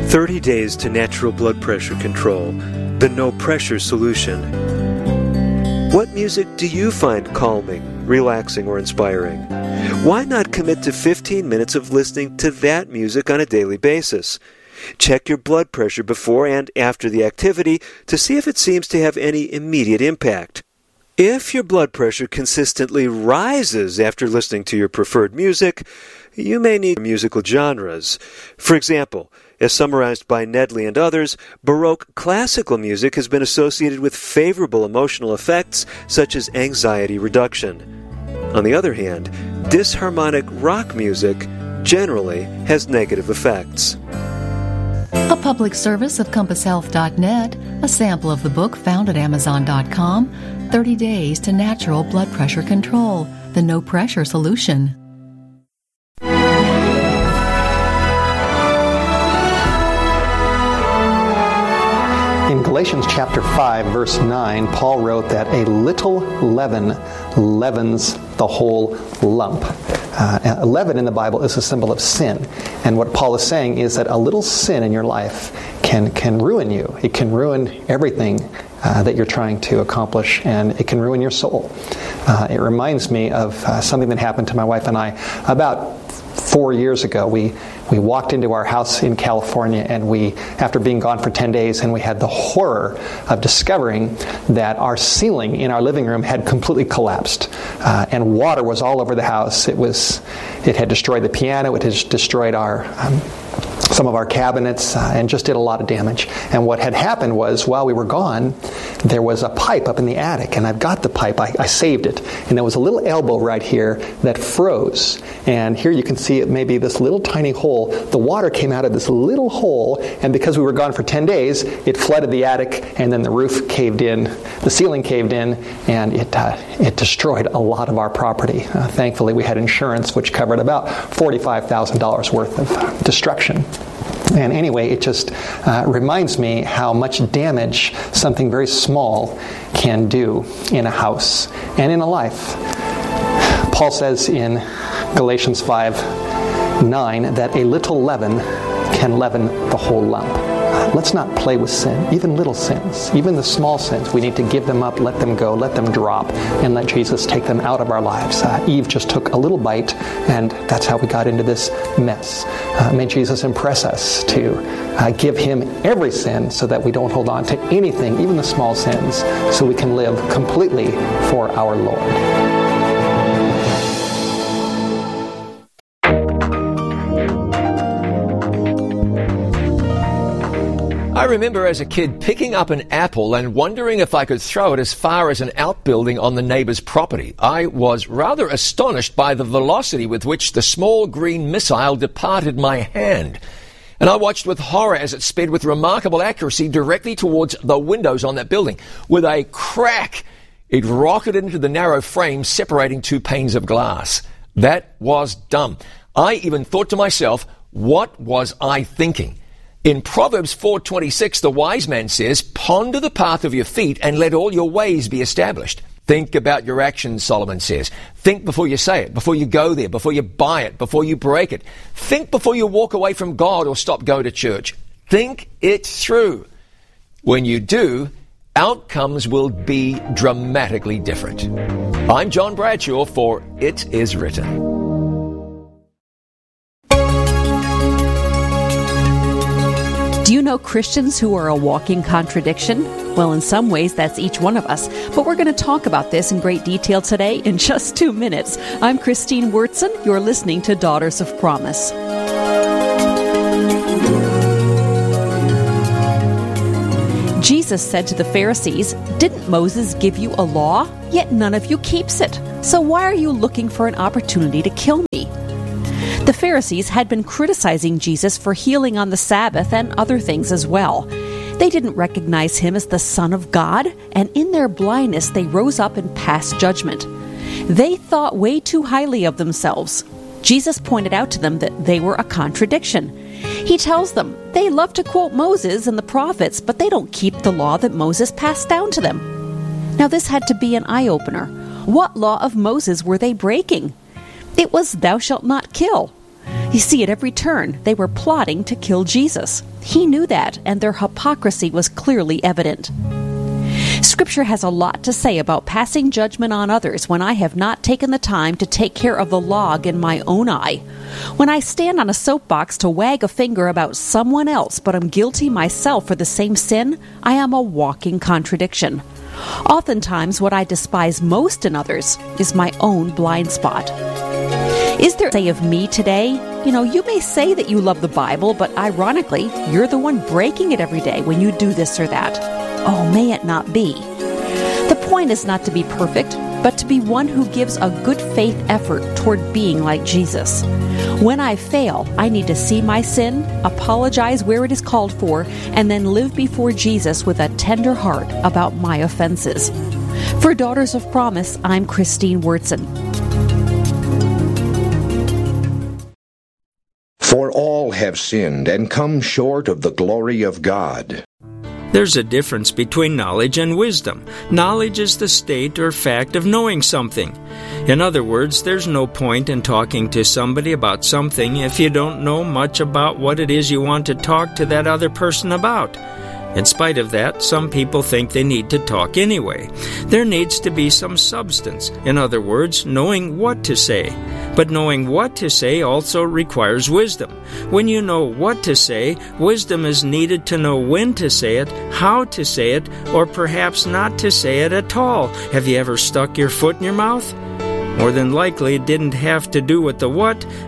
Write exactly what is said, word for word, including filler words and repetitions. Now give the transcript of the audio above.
thirty days to Natural Blood Pressure Control, the no-pressure solution. What music do you find calming, relaxing, or inspiring? Why not commit to fifteen minutes of listening to that music on a daily basis? Check your blood pressure before and after the activity to see if it seems to have any immediate impact. If your blood pressure consistently rises after listening to your preferred music, you may need musical genres. For example, as summarized by Nedley and others, Baroque classical music has been associated with favorable emotional effects such as anxiety reduction. On the other hand, disharmonic rock music generally has negative effects. A public service of compass health dot net, a sample of the book found at amazon dot com, thirty days to Natural Blood Pressure Control, the no-pressure solution. In Galatians chapter five, verse nine, Paul wrote that a little leaven leavens the whole lump. Uh, leaven in the Bible is a symbol of sin. And what Paul is saying is that a little sin in your life can, can ruin you. It can ruin everything uh, that you're trying to accomplish, and it can ruin your soul. Uh, it reminds me of uh, something that happened to my wife and I about four years ago. We we walked into our house in California, and we, after being gone for ten days, and we had the horror of discovering that our ceiling in our living room had completely collapsed, uh, and water was all over the house. It was, it had destroyed the piano. It had destroyed our um, some of our cabinets, uh, and just did a lot of damage. And what had happened was, while we were gone, there was a pipe up in the attic, and I've got the pipe. I, I saved it, and there was a little elbow right here that froze. And here you can see it, maybe this little tiny hole. The water came out of this little hole, and because we were gone for ten days, it flooded the attic, and then the roof caved in, the ceiling caved in, and it uh, it destroyed a lot of our property. Uh, thankfully, we had insurance, which covered about forty-five thousand dollars worth of destruction. And anyway, it just uh, reminds me how much damage something very small can do in a house and in a life. Paul says in Galatians five nine that a little leaven can leaven the whole lump. Let's not play with sin, even little sins, even the small sins. We need to give them up, let them go, let them drop, and let Jesus take them out of our lives. Uh, Eve just took a little bite, and that's how we got into this mess. Uh, may Jesus impress us to uh, give Him every sin so that we don't hold on to anything, even the small sins, so we can live completely for our Lord. I remember as a kid picking up an apple and wondering if I could throw it as far as an outbuilding on the neighbor's property. I was rather astonished by the velocity with which the small green missile departed my hand. And I watched with horror as it sped with remarkable accuracy directly towards the windows on that building. With a crack, it rocketed into the narrow frame separating two panes of glass. That was dumb. I even thought to myself, what was I thinking? In Proverbs four twenty-six, the wise man says, ponder the path of your feet and let all your ways be established. Think about your actions, Solomon says. Think before you say it, before you go there, before you buy it, before you break it. Think before you walk away from God or stop going to church. Think it through. When you do, outcomes will be dramatically different. I'm John Bradshaw for It Is Written. Do you know Christians who are a walking contradiction? Well, in some ways, that's each one of us. But we're going to talk about this in great detail today in just two minutes. I'm Christine Wurtson. You're listening to Daughters of Promise. Jesus said to the Pharisees, "Didn't Moses give you a law? Yet none of you keeps it. So why are you looking for an opportunity to kill me?" The Pharisees had been criticizing Jesus for healing on the Sabbath and other things as well. They didn't recognize him as the Son of God, and in their blindness they rose up and passed judgment. They thought way too highly of themselves. Jesus pointed out to them that they were a contradiction. He tells them they love to quote Moses and the prophets, but they don't keep the law that Moses passed down to them. Now this had to be an eye-opener. What law of Moses were they breaking? It was thou shalt not kill. You see, at every turn, they were plotting to kill Jesus. He knew that, and their hypocrisy was clearly evident. Scripture has a lot to say about passing judgment on others when I have not taken the time to take care of the log in my own eye. When I stand on a soapbox to wag a finger about someone else, but am guilty myself for the same sin, I am a walking contradiction. Oftentimes, what I despise most in others is my own blind spot. Is there a say of me today? You know, you may say that you love the Bible, but ironically, you're the one breaking it every day when you do this or that. Oh, may it not be. The point is not to be perfect, but to be one who gives a good faith effort toward being like Jesus. When I fail, I need to see my sin, apologize where it is called for, and then live before Jesus with a tender heart about my offenses. For Daughters of Promise, I'm Christine Wurtson. For all have sinned and come short of the glory of God. There's a difference between knowledge and wisdom. Knowledge is the state or fact of knowing something. In other words, there's no point in talking to somebody about something if you don't know much about what it is you want to talk to that other person about. In spite of that, some people think they need to talk anyway. There needs to be some substance. In other words, knowing what to say. But knowing what to say also requires wisdom. When you know what to say, wisdom is needed to know when to say it, how to say it, or perhaps not to say it at all. Have you ever stuck your foot in your mouth? More than likely, it didn't have to do with the what,